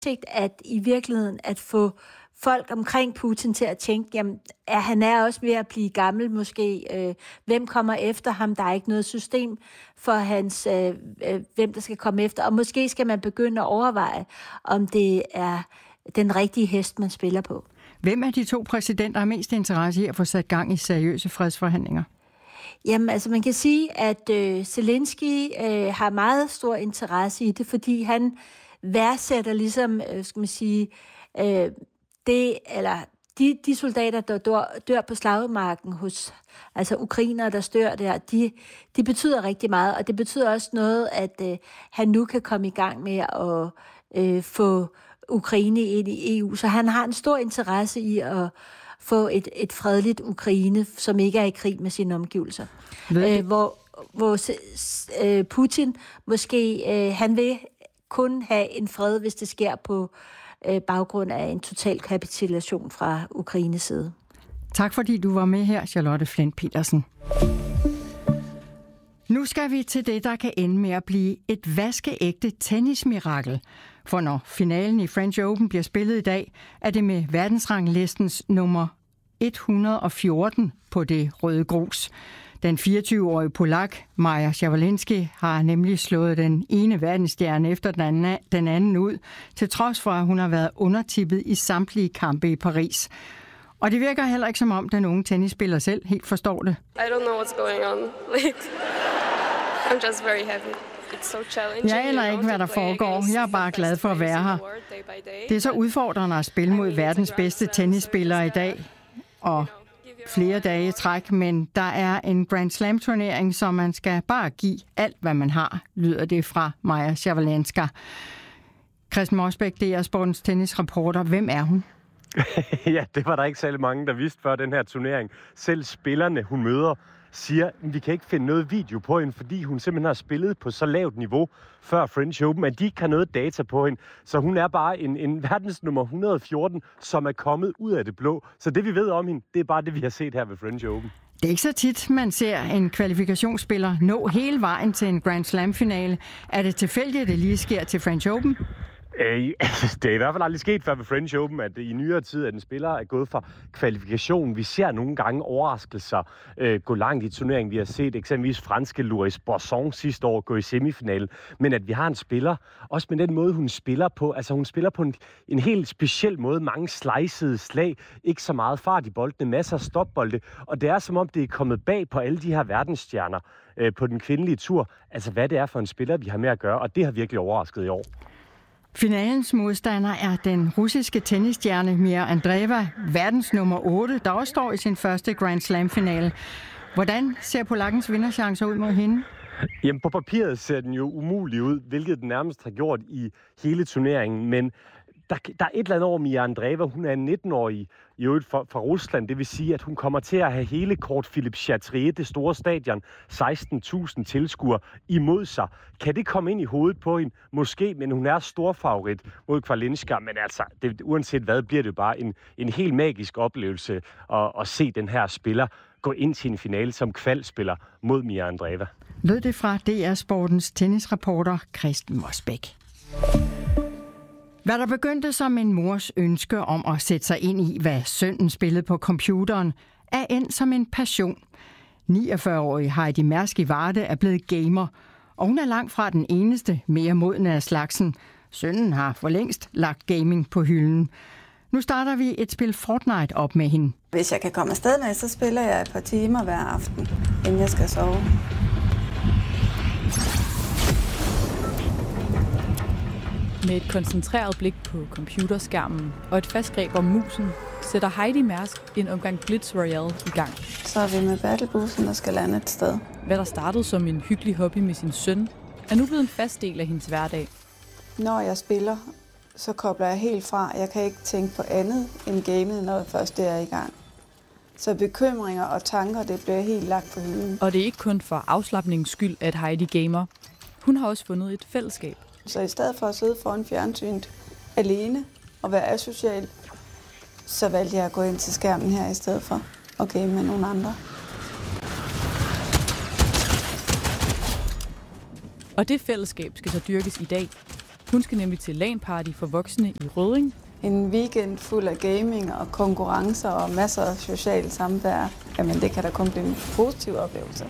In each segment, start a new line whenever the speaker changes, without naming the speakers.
at i virkeligheden at få folk omkring Putin til at tænke, jamen, at han er også ved at blive gammel måske. Hvem kommer efter ham? Der er ikke noget system for hans, hvem der skal komme efter. Og måske skal man begynde at overveje, om det er den rigtige hest, man spiller på.
Hvem af de to præsidenter har mest interesse i at få sat gang i seriøse fredsforhandlinger?
Jamen, altså man kan sige, at Zelensky har meget stor interesse i det, fordi han værdsætter ligesom, skal man sige, de soldater, der dør på slagmarken hos altså ukrainere, der dør der, de betyder rigtig meget, og det betyder også noget, at han nu kan komme i gang med at få Ukraine ind i EU. Så han har en stor interesse i at få et fredeligt Ukraine, som ikke er i krig med sine omgivelser. Hvor Putin måske, han vil kun have en fred, hvis det sker på baggrund af en total kapitulation fra Ukraines side.
Tak fordi du var med her, Charlotte Flint Petersen. Nu skal vi til det, der kan ende med at blive et vaskeægte tennismirakel. For når finalen i French Open bliver spillet i dag, er det med verdensranglistens nummer 114 på det røde grus. Den 24-årige polak, Maja Shevchenko, har nemlig slået den ene verdensstjerne efter den anden ud, til trods for, at hun har været undertippet i samtlige kampe i Paris. Og det virker heller ikke som om, den unge tennisspiller selv helt forstår det.
I don't know what's going on. I'm just very happy. It's so challenging.
Jeg aner ikke, hvad der foregår. Jeg er bare glad for at være her. Det er så udfordrende at spille mod verdens bedste tennisspillere i dag. Og flere dage i træk, men der er en Grand Slam-turnering, så man skal bare give alt, hvad man har, lyder det fra Maja Shevchenko. Christian Mosbæk, det er Sportens tennisreporter. Hvem er hun?
Ja, det var der ikke særlig mange, der vidste før den her turnering. Selv spillerne, hun møder, siger, at vi kan ikke finde noget video på hende, fordi hun simpelthen har spillet på så lavt niveau før French Open, at de ikke har noget data på hende. Så hun er bare en verdensnummer 114, som er kommet ud af det blå. Så det vi ved om hende, det er bare det, vi har set her ved French Open. Det
er ikke så tit, man ser en kvalifikationsspiller nå hele vejen til en Grand Slam-finale. Er det tilfældigt, at det lige sker til French Open?
Det er i hvert fald aldrig sket før ved French Open, at i nyere tid, at en spiller er gået fra kvalifikation. Vi ser nogle gange overraskelser gå langt i turneringen. Vi har set eksempelvis franske Louis Bosson sidste år gå i semifinalen. Men at vi har en spiller, også med den måde, hun spiller på. Altså hun spiller på en helt speciel måde. Mange slicede slag, ikke så meget fart i boldene, masser af stopbolde. Og det er som om, det er kommet bag på alle de her verdensstjerner på den kvindelige tur. Altså hvad det er for en spiller, vi har med at gøre. Og det har virkelig overrasket i år.
Finalens modstander er den russiske tennisstjerne Mira Andreeva, verdens nummer 8, der også står i sin første Grand Slam-finale. Hvordan ser polakkens vinderchancer ud mod hende?
Jamen på papiret ser den jo umulig ud, hvilket den nærmest har gjort i hele turneringen, men der er et eller andet over Mira Andreeva. Hun er 19-årig i øvrigt fra Rusland. Det vil sige, at hun kommer til at have hele Court Philippe Chatrier, det store stadion, 16.000 tilskuere imod sig. Kan det komme ind i hovedet på hende? Måske, men hun er stor favorit mod Kvalinska. Men altså, uanset hvad, bliver det bare en helt magisk oplevelse at se den her spiller gå ind til en finale som kvalspiller mod Mira Andreeva.
Lød det fra DR Sportens tennisreporter Christian Mosbæk. Hvad der begyndte som en mors ønske om at sætte sig ind i, hvad sønnen spillede på computeren, er endt som en passion. 49-årige Heidi Mærsk i Varde er blevet gamer, og hun er langt fra den eneste mere modne af slagsen. Sønnen har for længst lagt gaming på hylden. Nu starter vi et spil Fortnite op med hende.
Hvis jeg kan komme afsted med, så spiller jeg et par timer hver aften, inden jeg skal sove.
Med et koncentreret blik på computerskærmen og et fast greb om musen, sætter Heidi Mærsk en omgang Blitz Royale i gang.
Så er vi med battlebussen, der skal lande et sted.
Hvad der startede som en hyggelig hobby med sin søn, er nu blevet en fast del af hendes hverdag.
Når jeg spiller, så kobler jeg helt fra. Jeg kan ikke tænke på andet end gamet, når jeg først er i gang. Så bekymringer og tanker, det bliver helt lagt på hylden.
Og det er ikke kun for afslapningens skyld, at Heidi gamer. Hun har også fundet et fællesskab.
Så i stedet for at sidde foran fjernsynet alene og være asocial, så valgte jeg at gå ind til skærmen her i stedet for at game med nogle andre.
Og det fællesskab skal så dyrkes i dag. Hun skal nemlig til LAN-party for voksne i Rødding.
En weekend fuld af gaming og konkurrencer og masser af socialt samvær. Jamen, det kan da kun blive en positiv oplevelse.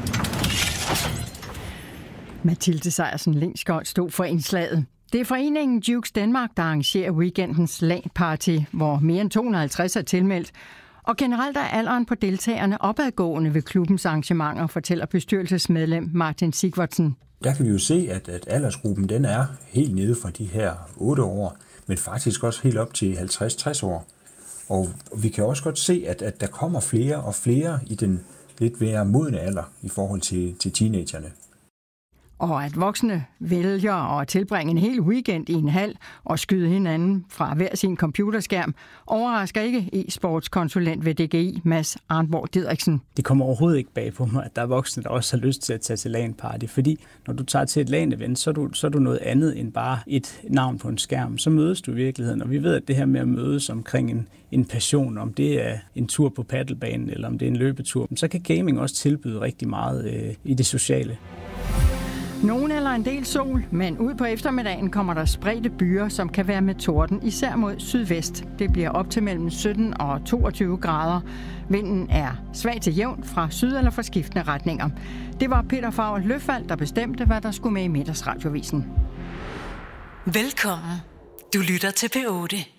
Mathilde Sejersen-Lindskjold stod for indslaget. Det er foreningen Jukes Danmark, der arrangerer weekendens LAN-party, hvor mere end 250 er tilmeldt. Og generelt er alderen på deltagerne opadgående ved klubbens arrangementer, fortæller bestyrelsesmedlem Martin Sigvardsen.
Der kan vi jo se, at aldersgruppen den er helt nede fra de her 8 år, men faktisk også helt op til 50-60 år. Og vi kan også godt se, at der kommer flere og flere i den lidt mere modne alder i forhold til teenagerne.
Og at voksne vælger at tilbringe en hel weekend i en hal og skyde hinanden fra hver sin computerskærm, overrasker ikke e-sportskonsulent ved DGI, Mads Arnborg Didriksen.
Det kommer overhovedet ikke bag på mig, at der er voksne, der også har lyst til at tage til LAN-party, fordi når du tager til et LAN-event, så er du noget andet end bare et navn på en skærm. Så mødes du i virkeligheden, og vi ved, at det her med at mødes omkring en passion, om det er en tur på paddelbanen eller om det er en løbetur, så kan gaming også tilbyde rigtig meget i det sociale.
Nogen eller en del sol, men ud på eftermiddagen kommer der spredte byer, som kan være med torden, især mod sydvest. Det bliver op til mellem 17 og 22 grader. Vinden er svag til jævn fra syd- eller fra skiftende retninger. Det var Peter Favre Løfald, der bestemte, hvad der skulle med i Middagsradiovisen.
Velkommen. Du lytter til P8.